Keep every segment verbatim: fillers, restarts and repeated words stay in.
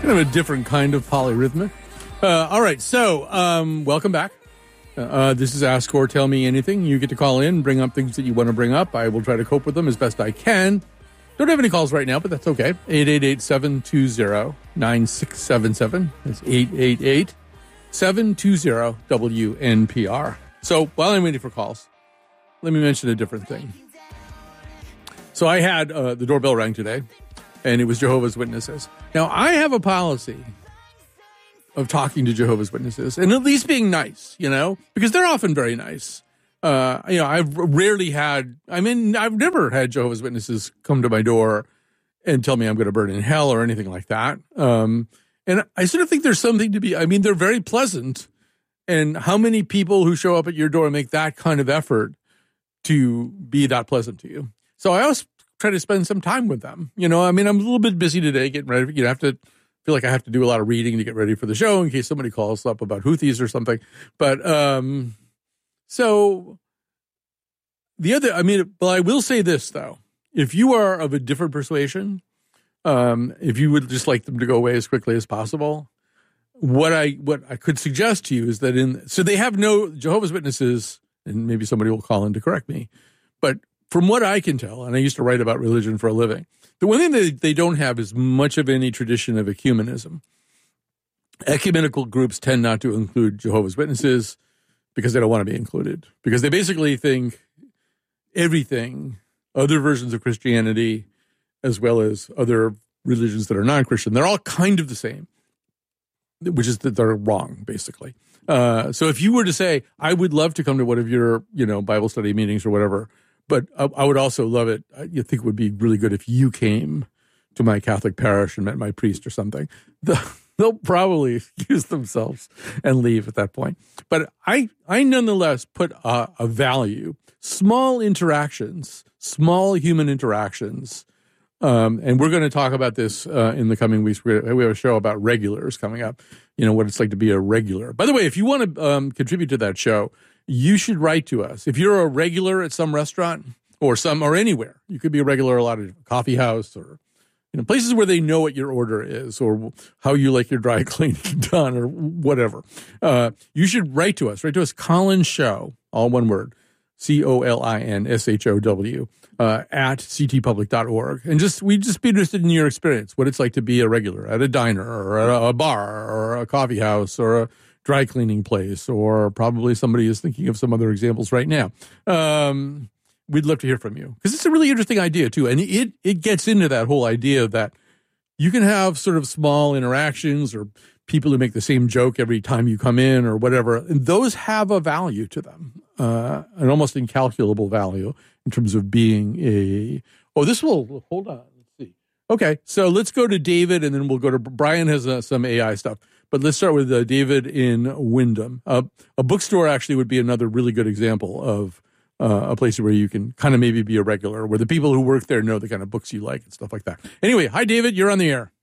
Kind of a different kind of polyrhythmic. Uh, all right, so um, welcome back. Uh, this is Ask or Tell Me Anything. You get to call in, bring up things that you want to bring up. I will try to cope with them as best I can. Don't have any calls right now, but that's okay. eight eight eight, seven two zero, nine six seven seven. That's eight eight eight, seven two zero, W N P R. So while I'm waiting for calls, let me mention a different thing. So I had uh, the doorbell rang today, and it was Jehovah's Witnesses. Now, I have a policy of talking to Jehovah's Witnesses and at least being nice, you know, because they're often very nice. Uh, you know, I've rarely had, I mean, I've never had Jehovah's Witnesses come to my door and tell me I'm going to burn in hell or anything like that. Um, and I sort of think there's something to be, I mean, they're very pleasant. And how many people who show up at your door make that kind of effort to be that pleasant to you? So I always try to spend some time with them. You know, I mean, I'm a little bit busy today getting ready. You know, I have to feel like I have to do a lot of reading to get ready for the show in case somebody calls up about Houthis or something. But um, so the other, I mean, well, I will say this, though. If you are of a different persuasion, um, if you would just like them to go away as quickly as possible, what I what I could suggest to you is that in, so they have no, Jehovah's Witnesses, and maybe somebody will call in to correct me, but from what I can tell, and I used to write about religion for a living, the one thing that they don't have is much of any tradition of ecumenism. Ecumenical groups tend not to include Jehovah's Witnesses because they don't want to be included, because they basically think everything, other versions of Christianity, as well as other religions that are non-Christian, they're all kind of the same, which is that they're wrong, basically. Uh, so if you were to say, I would love to come to one of your, you know, Bible study meetings or whatever, but I, I would also love it, I you think it would be really good if you came to my Catholic parish and met my priest or something, the, they'll probably excuse themselves and leave at that point. But I, I nonetheless put a, a value, small interactions, small human interactions, um, and we're going to talk about this uh, in the coming weeks. We're gonna, we have a show about regulars coming up, you know, what it's like to be a regular. By the way, if you want to um, contribute to that show, you should write to us. If you're a regular at some restaurant or some or anywhere, you could be a regular at a lot of coffee house or, you know, places where they know what your order is or how you like your dry cleaning done or whatever. Uh, you should write to us. Write to us, Colin Show, all one word, C O L I N S H O W, uh, at c t public dot org. And just we'd just be interested in your experience, what it's like to be a regular at a diner or at a bar or a coffee house or a dry cleaning place, or probably somebody is thinking of some other examples right now. Um, we'd love to hear from you because it's a really interesting idea too. And it, it gets into that whole idea that you can have sort of small interactions or people who make the same joke every time you come in or whatever. And those have a value to them, uh, an almost incalculable value in terms of being a, oh, this will, hold on. Let's see. Okay. So let's go to David and then we'll go to, Brian has uh, some A I stuff. But let's start with uh, David in Wyndham. Uh, a bookstore actually would be another really good example of uh, a place where you can kind of maybe be a regular, where the people who work there know the kind of books you like and stuff like that. Anyway, hi, David. You're on the air.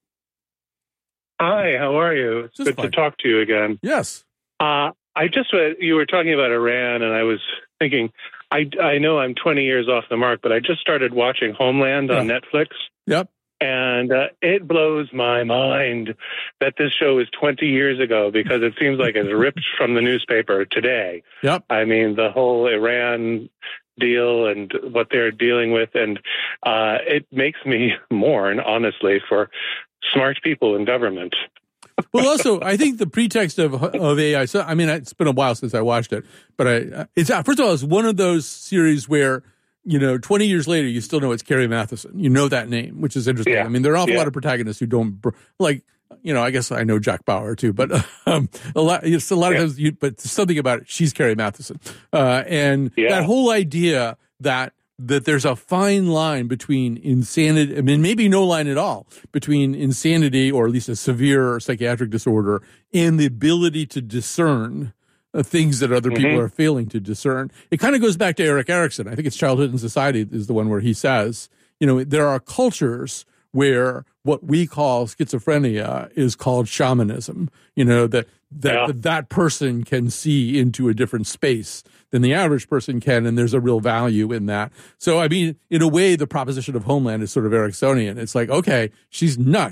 Hi, how are you? It's Just good fine. to talk to you again. Yes. Uh, I just, uh, you were talking about Iran, and I was thinking, I, I know I'm twenty years off the mark, but I just started watching Homeland on Yeah. Netflix. Yep. And uh, it blows my mind that this show is twenty years ago, because it seems like it's ripped from the newspaper today. Yep. I mean, the whole Iran deal and what they're dealing with. And uh, it makes me mourn, honestly, for smart people in government. Well, also, I think the pretext of of A I, so, I mean, it's been a while since I watched it, but I, it's, first of all, it's one of those series where, you know, twenty years later, you still know it's Carrie Matheson. You know that name, which is interesting. Yeah. I mean, there are an awful Yeah. lot of protagonists who don't, like, you know, I guess I know Jack Bauer too, but um, a lot, it's a lot Yeah. of times, you, but something about it, she's Carrie Matheson. Uh, and Yeah. that whole idea that, that there's a fine line between insanity, I mean, maybe no line at all, between insanity or at least a severe psychiatric disorder and the ability to discern Uh, things that other people Mm-hmm. are failing to discern. It kind of goes back to Eric Erickson. I think it's Childhood and Society is the one where he says, you know, there are cultures where what we call schizophrenia is called shamanism. You know, that that, Yeah. that that person can see into a different space than the average person can, and there's a real value in that. So, I mean, in a way, the proposition of Homeland is sort of Ericksonian. It's like, okay, she's nuts,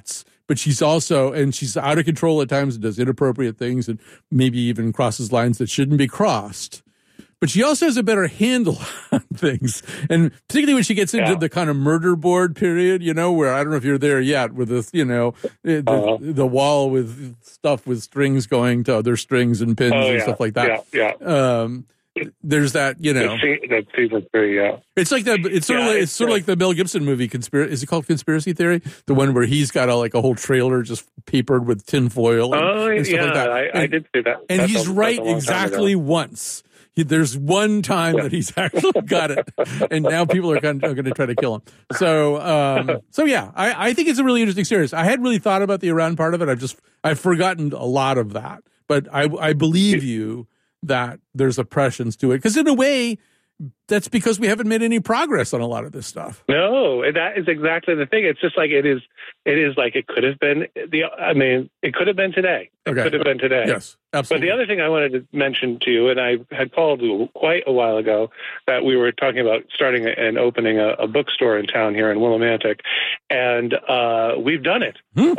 but she's also, and she's out of control at times and does inappropriate things and maybe even crosses lines that shouldn't be crossed. But she also has a better handle on things. And particularly when she gets into yeah. the kind of murder board period, you know, where I don't know if you're there yet with this, you know, the, uh-huh. the wall with stuff with strings going to other strings and pins oh, and yeah. stuff like that. Yeah, yeah. Um, there's that, you know. That's season three, yeah. It's like that. It's sort yeah, of like it's, it's sort of like the Mel Gibson movie. Conspiracy is it called Conspiracy Theory? The one where he's got a, like a whole trailer just papered with tinfoil. And, oh, and stuff yeah, like that. I, And, I did see that. And that's he's a, right exactly once. He, there's one time yeah. that he's actually got it, and now people are going to try to kill him. So, um, so yeah, I, I think it's a really interesting series. I had really thought about the Iran part of it. I've just I've forgotten a lot of that, but I I believe you that there's oppressions to it because in a way that's because we haven't made any progress on a lot of this stuff. No, that is exactly the thing. It's just like it is. It is like it could have been the. I mean, it could have been today. It okay. could have been today. Yes, absolutely. But the other thing I wanted to mention to you, and I had called quite a while ago, that we were talking about starting and opening a, a bookstore in town here in Willimantic, and uh, we've done it. Hmm.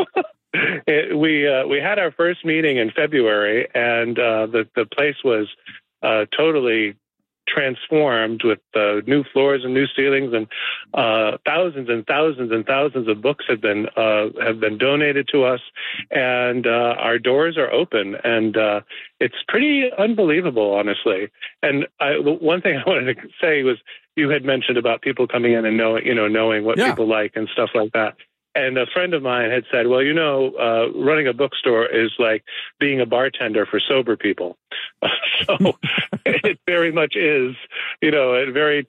it we uh, we had our first meeting in February, and uh, the the place was uh, totally transformed with uh, new floors and new ceilings, and uh, thousands and thousands and thousands of books have been uh, have been donated to us, and uh, our doors are open, and uh, it's pretty unbelievable, honestly. And I, the one thing I wanted to say was you had mentioned about people coming in and knowing, you know, knowing what yeah. people like and stuff like that. And a friend of mine had said, well, you know, uh, running a bookstore is like being a bartender for sober people. So it very much is, you know, it very,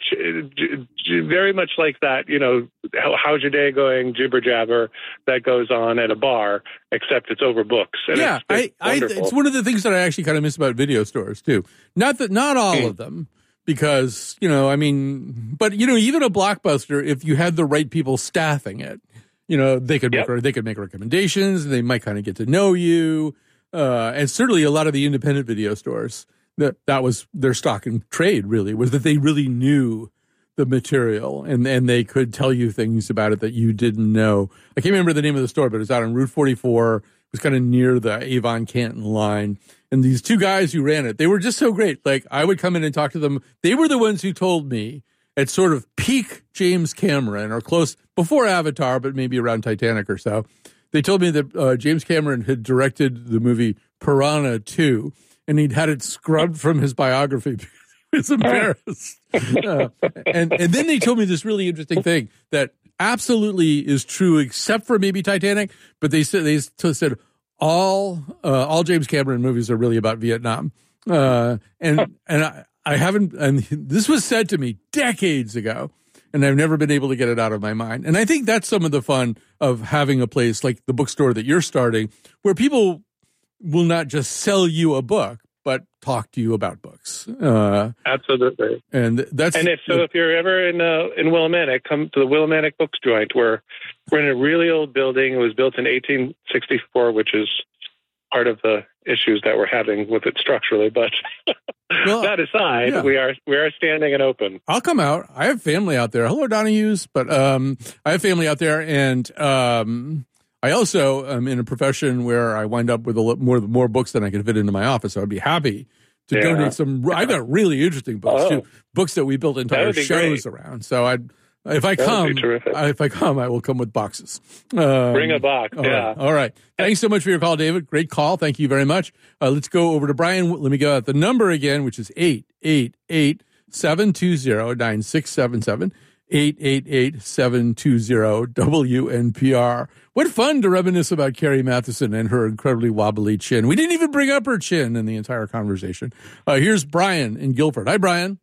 very much like that, you know, how, how's your day going, jibber jabber that goes on at a bar, except it's over books. And yeah, it's, it's, I, I, it's one of the things that I actually kind of miss about video stores, too. Not that, not all mm. of them. Because, you know, I mean, but, you know, even a Blockbuster, if you had the right people staffing it, you know, they could make, yep. they could make recommendations. They might kind of get to know you. Uh, and certainly a lot of the independent video stores, that, that was their stock in trade, really, was that they really knew the material and, and they could tell you things about it that you didn't know. I can't remember the name of the store, but it was out on Route forty-four. It was kind of near the Avon Canton line. And these two guys who ran it, they were just so great. Like, I would come in and talk to them. They were the ones who told me at sort of peak James Cameron, or close, before Avatar, but maybe around Titanic or so. They told me that uh, James Cameron had directed the movie Piranha two, and he'd had it scrubbed from his biography because he was embarrassed. uh, and, and then they told me this really interesting thing that absolutely is true, except for maybe Titanic, but they said, they said all, uh, all James Cameron movies are really about Vietnam. Uh, and, and I, I haven't, and this was said to me decades ago, and I've never been able to get it out of my mind. And I think that's some of the fun of having a place like the bookstore that you're starting, where people will not just sell you a book, but talk to you about books. Uh, Absolutely. And that's and if so, if you're ever in uh, in Willimantic, come to the Willimantic Books Joint. Where we're in a really old building. It was built in eighteen sixty-four, which is part of the issues that we're having with it structurally. But well, that aside, yeah. we are we are standing and open. I'll come out. I have family out there. Hello, Donahue's, but um, I have family out there, and um, I also am in a profession where I wind up with a lot more more books than I can fit into my office. So I'd be happy to yeah. donate some. I got really interesting books oh. too, books that we built entire shows great. around. So I'd. If I that come, if I come, I will come with boxes. Um, Bring a box, all yeah. Right. All right. Thanks so much for your call, David. Great call. Thank you very much. Uh, let's go over to Brian. Let me go out the number again, which is eight eight eight, seven two zero, nine six seven seven, eight eight eight, seven two zero, W N P R. What fun to reminisce about Carrie Matheson and her incredibly wobbly chin. We didn't even bring up her chin in the entire conversation. Uh, here's Brian in Guilford. Hi, Brian.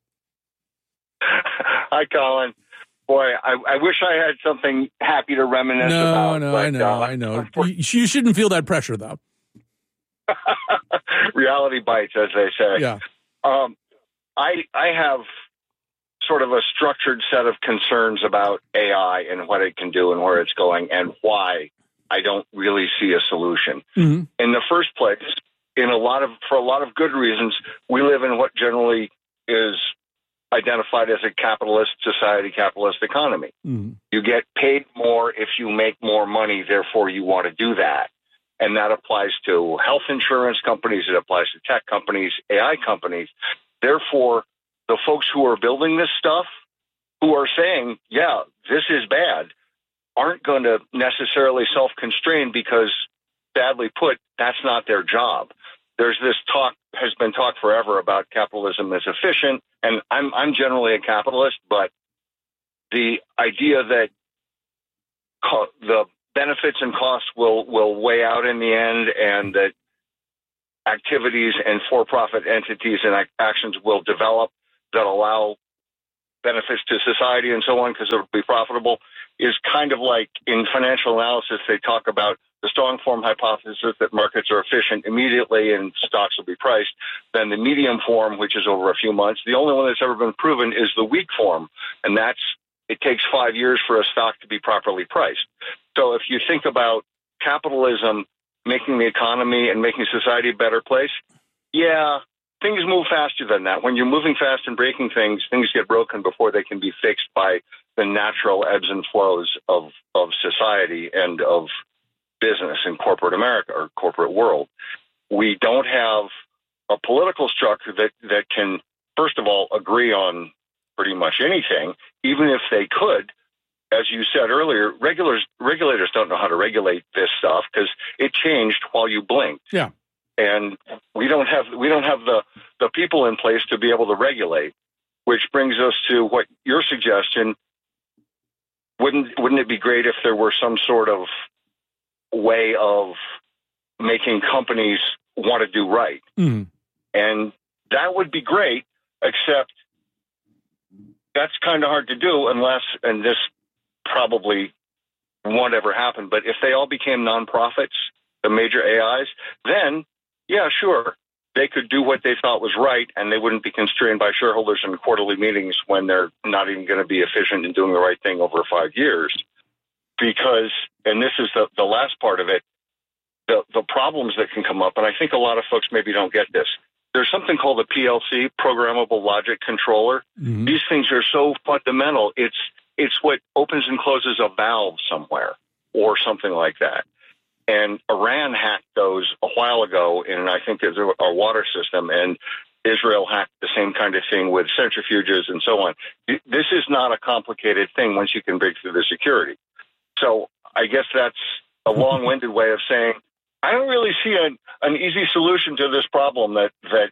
Hi, Colin. Boy, I, I wish I had something happy to reminisce no, about. No, no, but, I know, uh, I know. You, you shouldn't feel that pressure, though. Reality bites, as they say. Yeah. Um, I I have sort of a structured set of concerns about A I and what it can do and where it's going and why I don't really see a solution. Mm-hmm. In the first place, in a lot of for a lot of good reasons, we live in what generally is identified as a capitalist society, capitalist economy. Mm-hmm. You get paid more if you make more money, therefore you want to do that. And that applies to health insurance companies, it applies to tech companies, A I companies. Therefore, the folks who are building this stuff, who are saying, yeah, this is bad, aren't going to necessarily self-constrain because, sadly put, that's not their job. There's this talk, has been talked forever about capitalism as efficient, and I'm I'm generally a capitalist, but the idea that co- the benefits and costs will, will weigh out in the end, and that activities and for-profit entities and ac- actions will develop that allow benefits to society and so on because it will be profitable, is kind of like in financial analysis, they talk about the strong form hypothesis that markets are efficient immediately and stocks will be priced. Then the medium form, which is over a few months. The only one that's ever been proven is the weak form, and that's it takes five years for a stock to be properly priced. So if you think about capitalism making the economy and making society a better place, yeah, things move faster than that. When you're moving fast and breaking things, things get broken before they can be fixed by the natural ebbs and flows of, of society and of business in corporate America or corporate world. We don't have a political structure that, that can, first of all, agree on pretty much anything, even if they could. As you said earlier, regulators, regulators don't know how to regulate this stuff because it changed while you blinked. Yeah. And we don't have we don't have the, the people in place to be able to regulate, which brings us to what your suggestion. Wouldn't wouldn't it be great if there were some sort of way of making companies want to do right? Mm. And that would be great, except that's kind of hard to do unless, and this probably won't ever happen, but if they all became nonprofits, the major A Is, then yeah, sure, they could do what they thought was right, and they wouldn't be constrained by shareholders in quarterly meetings when they're not even going to be efficient in doing the right thing over five years. Because, and this is the, the last part of it, the, the problems that can come up, and I think a lot of folks maybe don't get this. There's something called a P L C, Programmable Logic Controller. Mm-hmm. These things are so fundamental. It's it's what opens and closes a valve somewhere or something like that. And Iran hacked those a while ago in, I think, our water system, and Israel hacked the same kind of thing with centrifuges and so on. This is not a complicated thing once you can break through the security. So I guess that's a long-winded way of saying I don't really see an, an easy solution to this problem that, that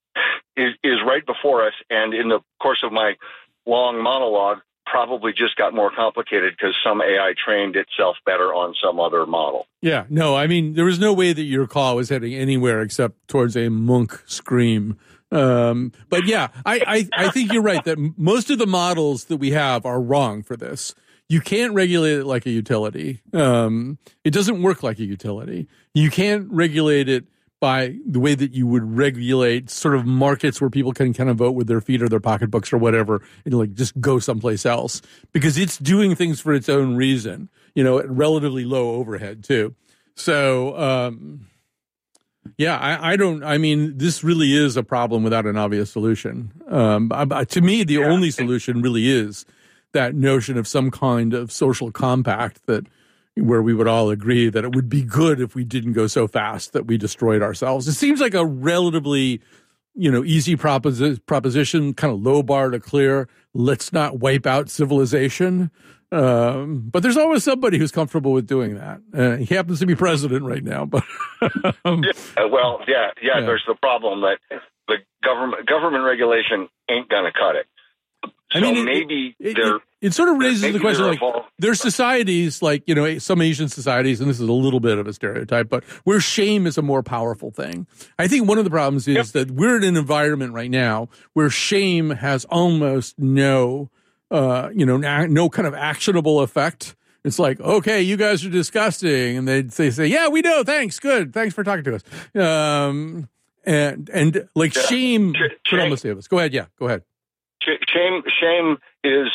is, is right before us, and in the course of my long monologue, probably just got more complicated because some A I trained itself better on some other model. Yeah, no, I mean, there was no way that your call was heading anywhere except towards a monk scream. Um, but yeah, I, I, I think you're right that most of the models that we have are wrong for this. You can't regulate it like a utility. Um, it doesn't work like a utility. You can't regulate it by the way that you would regulate sort of markets where people can kind of vote with their feet or their pocketbooks or whatever and like just go someplace else because it's doing things for its own reason, you know, at relatively low overhead too. So, um, yeah, I, I don't, I mean, this really is a problem without an obvious solution. Um, I, to me, the yeah. only solution really is that notion of some kind of social compact that where we would all agree that it would be good if we didn't go so fast that we destroyed ourselves. It seems like a relatively, you know, easy proposi- proposition, kind of low bar to clear. Let's not wipe out civilization. Um, but there's always somebody who's comfortable with doing that. Uh, he happens to be president right now. But um, yeah, well, yeah, yeah, yeah, there's the problem that the government government regulation ain't going to cut it. So I mean, it, maybe it, it, it sort of raises the question, like, there's societies, like, you know, some Asian societies, and this is a little bit of a stereotype, but where shame is a more powerful thing. I think one of the problems is yep. that we're in an environment right now where shame has almost no, uh, you know, no kind of actionable effect. It's like, okay, you guys are disgusting. And they, they say, yeah, we know. Thanks. Good. Thanks for talking to us. Um, and, and like yeah. shame should almost save us. Go ahead. Yeah, go ahead. Shame, shame is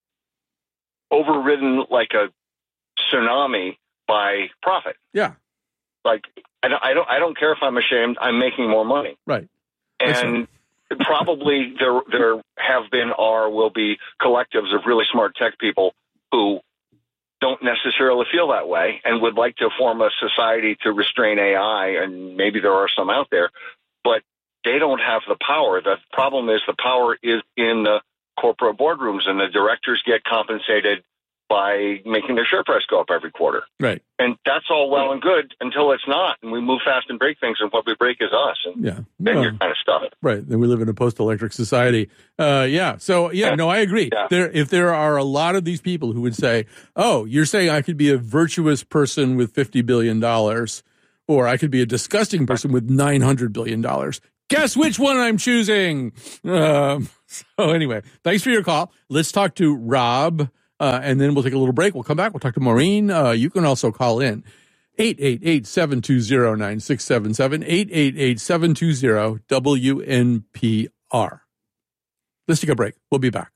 overridden like a tsunami by profit. Yeah, like I don't, I don't, I don't care if I'm ashamed. I'm making more money. Right, and probably there there have been or will be collectives of really smart tech people who don't necessarily feel that way and would like to form a society to restrain A I, and maybe there are some out there, but they don't have the power. The problem is the power is in the corporate boardrooms, and the directors get compensated by making their share price go up every quarter. Right. And that's all well and good until it's not, and we move fast and break things, and what we break is us. And yeah. then well, you're kind of stuck. Right. Then we live in a post-electric society. Uh, yeah. So, yeah, yeah, no, I agree. Yeah. There, if there are a lot of these people who would say, oh, you're saying I could be a virtuous person with fifty billion dollars, or I could be a disgusting person with nine hundred billion dollars. Guess which one I'm choosing? Um, so anyway, thanks for your call. Let's talk to Rob. Uh, and then we'll take a little break. We'll come back. We'll talk to Maureen. Uh, you can also call in eight eight eight, seven two zero, nine six seven seven, eight eight eight, seven two zero, W N P R. Let's take a break. We'll be back.